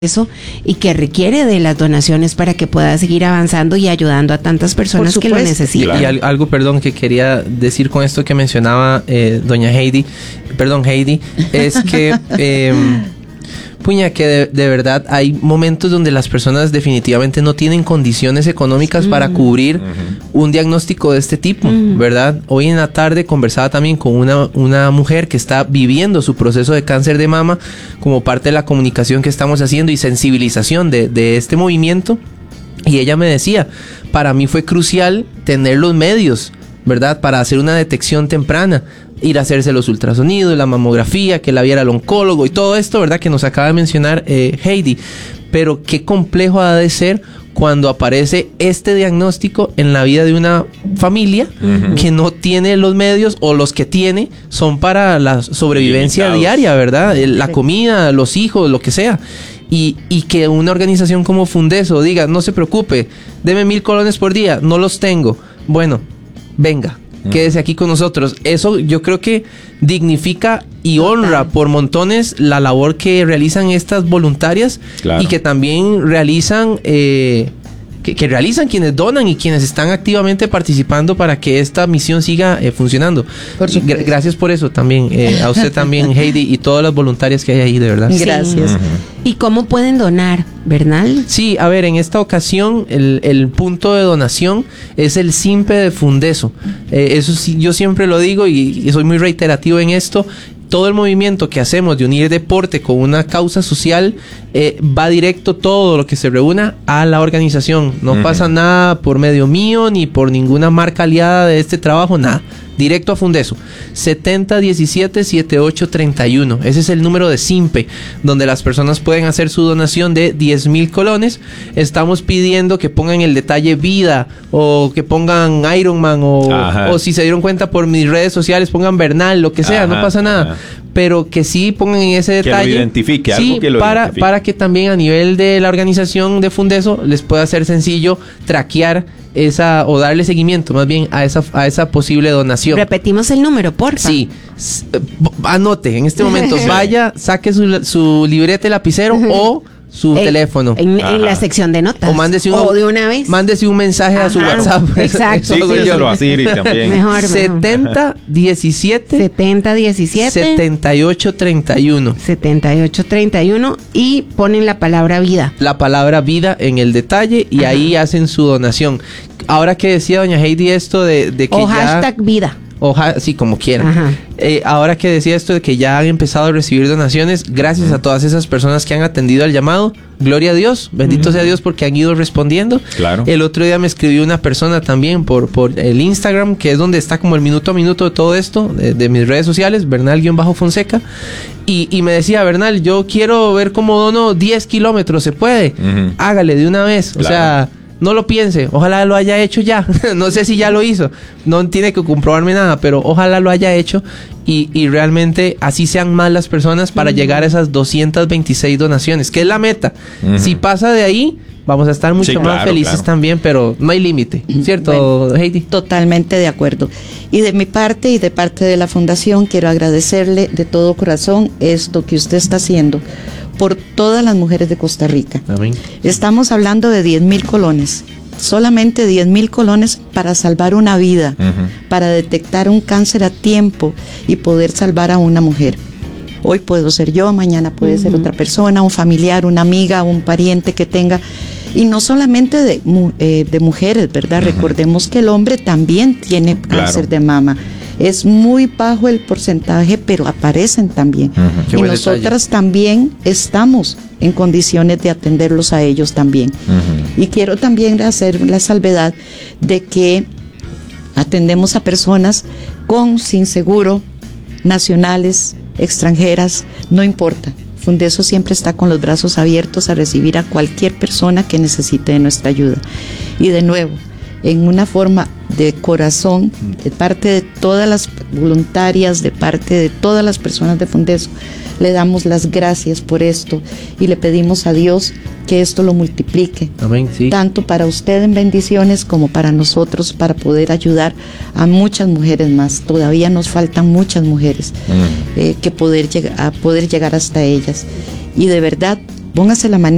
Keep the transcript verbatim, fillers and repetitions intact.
eso y que requiere de las donaciones para que pueda seguir avanzando y ayudando a tantas personas que lo necesitan. Y, y algo, perdón, que quería decir con esto que mencionaba eh, doña Heidi, perdón Heidi, es que eh, puña, que de, de verdad hay momentos donde las personas definitivamente no tienen condiciones económicas mm. para cubrir uh-huh. un diagnóstico de este tipo, mm. ¿verdad? Hoy en la tarde conversaba también con una, una mujer que está viviendo su proceso de cáncer de mama como parte de la comunicación que estamos haciendo y sensibilización de, de este movimiento. Y ella me decía, para mí fue crucial tener los medios, ¿verdad? Para hacer una detección temprana, ir a hacerse los ultrasonidos, la mamografía, que la viera el oncólogo y todo esto, ¿verdad? Que nos acaba de mencionar eh, Heidi. Pero qué complejo ha de ser cuando aparece este diagnóstico en la vida de una familia uh-huh. que no tiene los medios, o los que tiene son para la sobrevivencia Limitados. diaria, ¿verdad? La comida, los hijos, lo que sea. Y, y que una organización como Fundeso diga, no se preocupe, deme mil colones por día, no los tengo. Bueno, venga, quédese aquí con nosotros. Eso yo creo que dignifica y honra por montones la labor que realizan estas voluntarias, claro. y que también realizan eh, que, que realizan quienes donan y quienes están activamente participando para que esta misión siga eh, funcionando. Por Gr- gracias por eso también, eh, a usted también, Heidi, y todas las voluntarias que hay ahí, de verdad. Gracias. Sí. Uh-huh. ¿Y cómo pueden donar, Bernal? Sí, a ver, en esta ocasión el, el punto de donación es el SIMPE de Fundeso. Eh, eso sí, yo siempre lo digo y, y soy muy reiterativo en esto. Todo el movimiento que hacemos de unir deporte con una causa social eh, va directo, todo lo que se reúna, a la organización. No uh-huh. pasa nada por medio mío ni por ninguna marca aliada de este trabajo, nada. Directo a Fundeso. setenta diecisiete setenta y ocho treinta y uno. Ese es el número de SIMPE, donde las personas pueden hacer su donación de diez mil colones. Estamos pidiendo que pongan el detalle vida, o que pongan Ironman, o, o si se dieron cuenta por mis redes sociales, pongan Bernal, lo que sea, ajá, no pasa nada. Ajá. Pero que sí pongan en ese detalle. Que lo identifique, sí, algo que lo para, identifique. para que también a nivel de la organización de Fundeso les pueda ser sencillo traquear esa, o darle seguimiento más bien a esa, a esa posible donación. Repetimos el número, porfa. Sí, S- anote en este momento, vaya, saque su, su libreta y lapicero o su el, teléfono. En, en la sección de notas. O mándese un, o de una vez. Mándese un mensaje Ajá, a su WhatsApp. Exacto. Sí, sí, yo. Así también. Mejor. setenta diecisiete setenta diecisiete setenta y ocho treinta y uno. setenta y ocho treinta y uno y ponen la palabra vida. La palabra vida en el detalle y Ajá. ahí hacen su donación. Ahora que decía doña Heidi esto de, de que o ya... hashtag vida. O ja, sí, como quieran. Eh, ahora que decía esto de que ya han empezado a recibir donaciones, gracias uh-huh. a todas esas personas que han atendido al llamado, gloria a Dios, bendito uh-huh. sea Dios porque han ido respondiendo. Claro. El otro día me escribió una persona también por, por el Instagram, que es donde está como el minuto a minuto de todo esto, de, de mis redes sociales, Bernal-Fonseca, y, y me decía, Bernal, yo quiero ver cómo dono diez kilómetros, ¿se puede? Uh-huh. Hágale de una vez, claro. o sea... No lo piense, ojalá lo haya hecho ya. No sé si ya lo hizo, no tiene que comprobarme nada, pero ojalá lo haya hecho y, y realmente así sean más las personas para uh-huh. llegar a esas doscientas veintiséis donaciones, que es la meta. Uh-huh. Si pasa de ahí, vamos a estar mucho sí, más claro, felices claro. también, pero no hay límite, ¿cierto, bueno, Heidi? Totalmente de acuerdo. Y de mi parte y de parte de la Fundación, quiero agradecerle de todo corazón esto que usted está haciendo por todas las mujeres de Costa Rica. Amén. Estamos hablando de diez mil colones, solamente diez mil colones para salvar una vida, uh-huh. para detectar un cáncer a tiempo y poder salvar a una mujer. Hoy puedo ser yo, mañana puede uh-huh. ser otra persona, un familiar, una amiga, un pariente que tenga. Y no solamente de, eh, de mujeres, ¿verdad? Uh-huh. Recordemos que el hombre también tiene cáncer claro. de mama. Es muy bajo el porcentaje, pero aparecen también. Uh-huh. Y nosotras detalle. también estamos en condiciones de atenderlos a ellos también. Uh-huh. Y quiero también hacer la salvedad de que atendemos a personas con, sin seguro, nacionales, extranjeras, no importa. Fundeso siempre está con los brazos abiertos a recibir a cualquier persona que necesite de nuestra ayuda. Y de nuevo, en una forma de corazón, de parte de todas las voluntarias, de parte de todas las personas de Fundeso, le damos las gracias por esto y le pedimos a Dios que esto lo multiplique. Amén, sí. Tanto para usted en bendiciones como para nosotros, para poder ayudar a muchas mujeres más. Todavía nos faltan muchas mujeres mm. eh, que poder lleg- a poder llegar hasta ellas. Y de verdad, póngase la manita